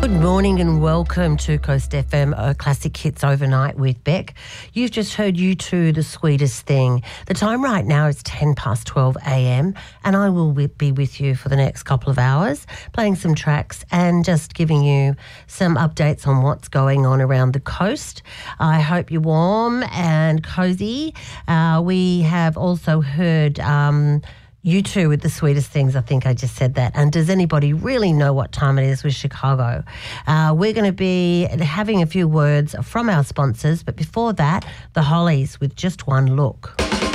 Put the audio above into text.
Good morning and welcome to Coast FM Classic Hits Overnight with Beck. You've just heard U2, The Sweetest Thing. The time right now is 12 a.m. and I will be with you for the next couple of hours, playing some tracks and just giving you some updates on what's going on around the coast. I hope you're warm and cosy. We have also heard U2 with The Sweetest Things. I think I just said that. And does anybody really know what time it is with Chicago? We're going to be having a few words from our sponsors, but before that, the Hollies with Just One Look.